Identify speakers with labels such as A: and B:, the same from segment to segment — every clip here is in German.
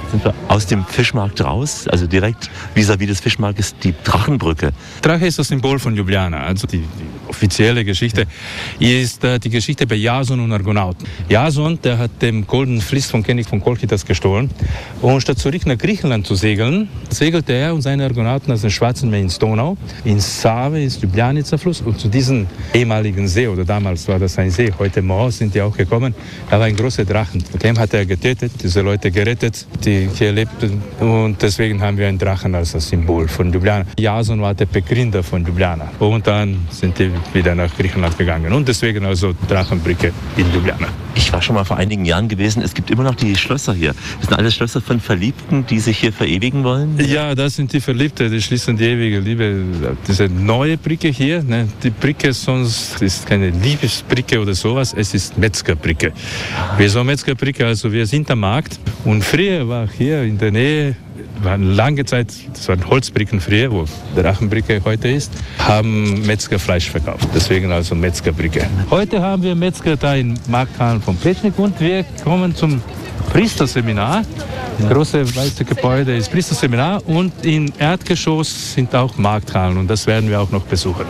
A: sind wir aus dem Fischmarkt raus, also direkt vis-à-vis des Fischmarktes die Drachenbrücke.
B: Drache ist das Symbol von Ljubljana, also die offizielle Geschichte ist die Geschichte bei Jason und Argonauten. Jason, der hat den goldenen Fliss von König von Kolchidas gestohlen und statt zurück nach Griechenland zu segeln, segelte er und seine Argonauten aus dem Schwarzen Meer ins Donau, ins Save, ins Ljubljanica Fluss und zu diesem ehemaligen See, oder damals war das ein See, heute Moor sind die auch gekommen, da war ein großer Drachen. Dem hat er getötet, diese Leute gerettet, die hier lebten und deswegen haben wir einen Drachen als das Symbol von Ljubljana. Jason war der Begründer von Ljubljana und dann sind die wieder nach Griechenland gegangen und deswegen also Drachenbrücke in Ljubljana.
A: Ich war schon mal vor einigen Jahren gewesen, es gibt immer noch die Schlösser hier. Das sind alles Schlösser von Verliebten, die sich hier verewigen wollen?
B: Ja, das sind die Verliebten, die schließen die ewige Liebe. Diese neue Brücke hier, ne, die Brücke sonst ist keine Liebesbrücke oder sowas, es ist Metzgerbrücke. Wieso Metzgerbrücke? Also wir sind am Markt und früher war hier in der Nähe, waren lange Zeit, das waren Holzbrücken früher, wo der Drachenbrücke heute ist, haben Metzger Fleisch verkauft. Deswegen also Metzgerbrücke. Heute haben wir Metzger da in Markthallen von Plečnik und wir kommen zum Priesterseminar. Das große weiße Gebäude ist Priesterseminar und im Erdgeschoss sind auch Markthallen und das werden wir auch noch besuchen.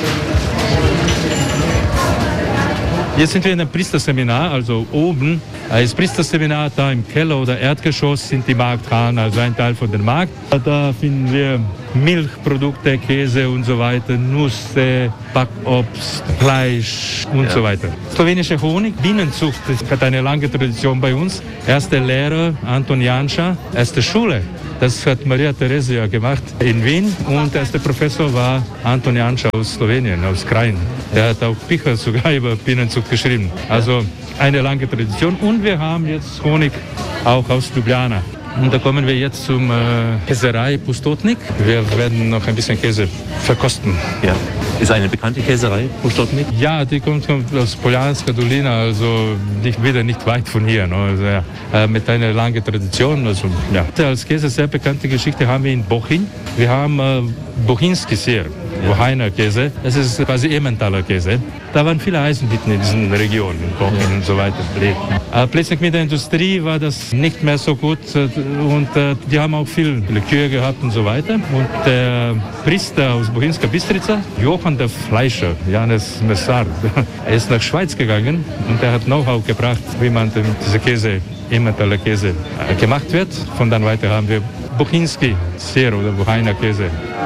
B: Jetzt sind wir in einem Priesterseminar, also oben. Das Priesterseminar da im Keller oder Erdgeschoss sind die Markthallen, also ein Teil von dem Markt. Da finden wir Milchprodukte, Käse und so weiter, Nüsse, Backobst, Fleisch und so weiter. Slowenische Honig, Bienenzucht, das hat eine lange Tradition bei uns. Erster Lehrer Anton Janša, erste Schule. Das hat Maria Theresia gemacht in Wien und der erste Professor war Anton Janša aus Slowenien, aus Krain. Er hat auch Bücher sogar über Bienenzucht geschrieben. Also eine lange Tradition und wir haben jetzt Honig auch aus Ljubljana. Und da kommen wir jetzt zum Käserei Pustotnik. Wir werden noch ein bisschen Käse verkosten.
A: Ja. Ist eine bekannte Käserei, Pustotnik?
B: Ja, die kommt aus Poljanska Dolina, also nicht weit von hier. Ne? Also, ja, mit einer langen Tradition. Also, ja. Als Käse sehr bekannte Geschichte haben wir in Bochyn. Wir haben Bochinski Sir, Bochener Käse. Das ist quasi Emmentaler Käse. Da waren viele Eisenhütten in diesen Regionen, in Bochyn und so weiter. Plötzlich mit der Industrie war das nicht mehr so gut und die haben auch viel Likör gehabt und so weiter. Und der Priester aus Bochinska Bistrica, Johann der Fleischer, Janes Messar, er ist nach Schweiz gegangen und er hat Know-how gebracht, wie man diese Käse, Emmentaler Käse gemacht wird. Von dann weiter haben wir Bochinski Sir oder Bochener Käse.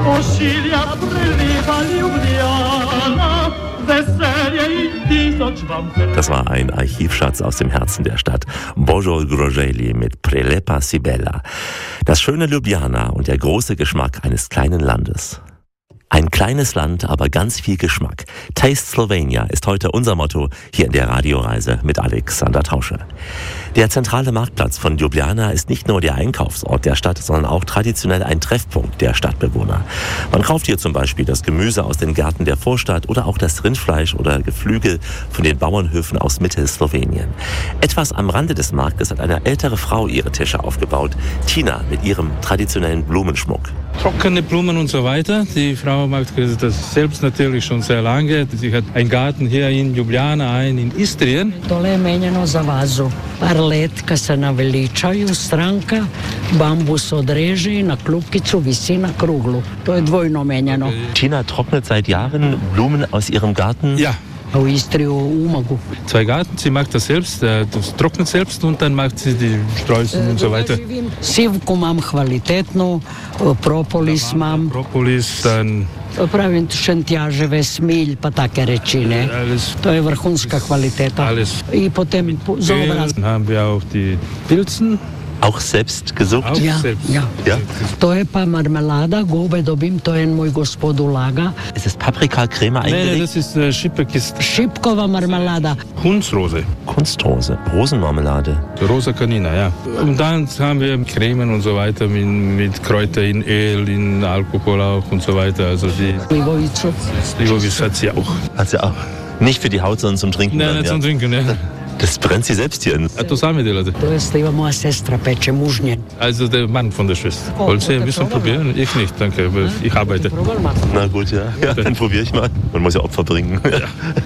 A: Das war ein Archivschatz aus dem Herzen der Stadt. Božo Groželj mit Prelepa si bela. Das schöne Ljubljana und der große Geschmack eines kleinen Landes. Ein kleines Land, aber ganz viel Geschmack. Taste Slovenia ist heute unser Motto hier in der Radioreise mit Alexander Tausche. Der zentrale Marktplatz von Ljubljana ist nicht nur der Einkaufsort der Stadt, sondern auch traditionell ein Treffpunkt der Stadtbewohner. Man kauft hier zum Beispiel das Gemüse aus den Gärten der Vorstadt oder auch das Rindfleisch oder Geflügel von den Bauernhöfen aus Mittelslowenien. Etwas am Rande des Marktes hat eine ältere Frau ihre Tische aufgebaut. Tina mit ihrem traditionellen Blumenschmuck.
B: Trockene Blumen und so weiter. Die Frau macht das selbst natürlich schon sehr lange. Sie hat einen Garten hier in Ljubljana, einen in Istrien.
C: Dole je menjeno za vazu. Par letka se naveličaju, stranka, bambus odreže i na klupkicu visi na kruglu. To je dvojno menjeno.
A: Tina trocknet seit Jahren Blumen aus ihrem Garten.
B: Ja.
C: U Istri u Umagu.
B: 2 Garten, sie macht das selbst, das trocknet selbst und dann macht sie die Streuseln und so weiter.
C: Sivku mam kvalitetnu, propolis mam.
B: Propolis, dann
C: Pravim šentjaževe, smilj, pa take rečine. To je vrhunska kvaliteta. I potem za obraz.
B: Dann haben wir auch die Pilzen.
A: Auch selbst gesucht?
B: Auch selbst.
C: Ja. To je pa marmelada, gobe dobim, to je moj gospod ulaga.
A: Ist es Paprikacreme eingelegt?
B: Nein, das ist Schipperkist.
C: Šipkova marmelada.
B: Kunstrose.
A: Kunstrose, Rosenmarmelade.
B: Rosa Canina, ja. Und dann haben wir Cremen und so weiter mit Kräuter in Öl, in Alkohol auch und so weiter. Also die
C: Slivovicu.
B: Slivovic hat sie auch.
A: Hat sie auch. Nicht für die Haut, sondern zum Trinken.
B: Nein, nicht zum Trinken, ja.
A: Das brennt sie selbst hier in.
B: To sami delate.
C: To je Sliva, moja sestra peče mužnje.
B: Also der Mann von der Schwester. Wollt ihr ein bisschen probieren? Ich nicht, danke, aber ich arbeite.
A: Na gut, ja. Dann probiere ich mal. Man muss ja Opfer bringen.
B: Ja.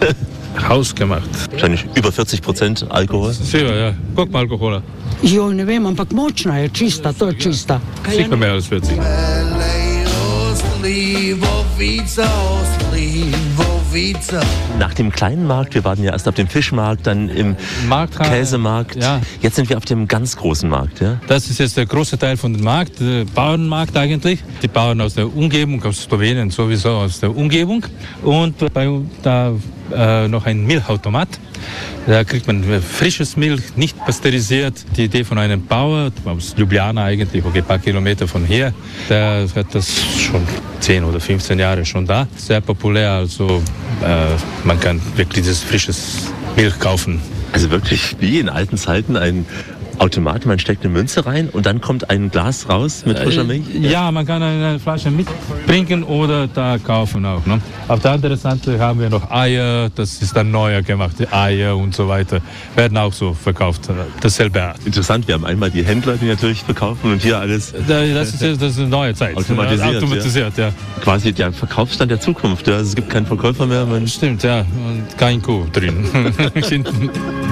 B: hausgemacht.
A: Wahrscheinlich über 40% Alkohol.
B: Sicher, ja. Koliko alkohola?
C: Joj, ne vem, ampak močna je, čista, to je čista.
B: Sicher mehr als 40.
A: Nach dem kleinen Markt, wir waren ja erst auf dem Fischmarkt, dann im Käsemarkt.
B: Ja.
A: Jetzt sind wir auf dem ganz großen Markt. Ja?
B: Das ist jetzt der große Teil von dem Markt, der Bauernmarkt eigentlich. Die Bauern aus der Umgebung, aus Slowenien sowieso aus der Umgebung. Und da noch ein Milchautomat. Da kriegt man frisches Milch, nicht pasteurisiert. Die Idee von einem Bauer aus Ljubljana eigentlich, okay, ein paar Kilometer von hier, der hat das schon 10 oder 15 Jahre schon da. Sehr populär, also man kann wirklich dieses frisches Milch kaufen.
A: Also wirklich wie in alten Zeiten ein Automat, man steckt eine Münze rein und dann kommt ein Glas raus mit frischer Milch?
B: Ja, man kann eine Flasche mitbringen oder da kaufen auch. Ne? Auf der anderen Seite haben wir noch Eier, das ist dann neuer gemacht, Eier und so weiter, werden auch so verkauft, dasselbe Art.
A: Interessant, wir haben einmal die Händler, die natürlich verkaufen und hier alles...
B: Das ist eine neue Zeit.
A: Automatisiert,
B: ja.
A: Quasi der Verkaufsstand der Zukunft, ja. Also es gibt keinen Verkäufer mehr.
B: Stimmt, ja, und kein Kuh drin.